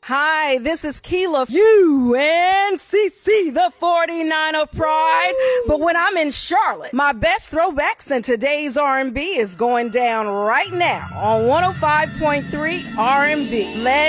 Hi, this is Keela, UNCC, the 49er Pride. But when I'm in Charlotte, my best throwbacks in today's R&B is going down right now on 105.3 R&B.